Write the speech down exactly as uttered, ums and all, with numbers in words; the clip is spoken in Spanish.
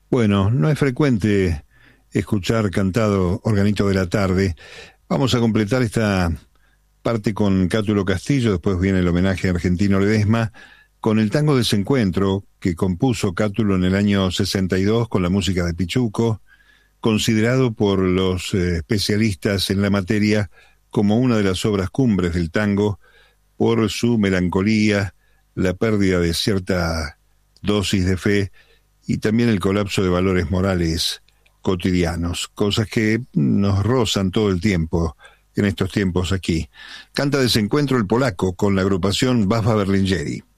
Bueno, no es frecuente escuchar cantado Organito de la Tarde. Vamos a completar esta parte con Cátulo Castillo, después viene el homenaje a Argentino Ledesma, con el tango Desencuentro, que compuso Cátulo en el año sesenta y dos con la música de Pichuco, considerado por los eh, especialistas en la materia como una de las obras cumbres del tango por su melancolía, la pérdida de cierta dosis de fe y también el colapso de valores morales cotidianos, cosas que nos rozan todo el tiempo en estos tiempos aquí. Canta Desencuentro el polaco con la agrupación Baffa Berlingeri.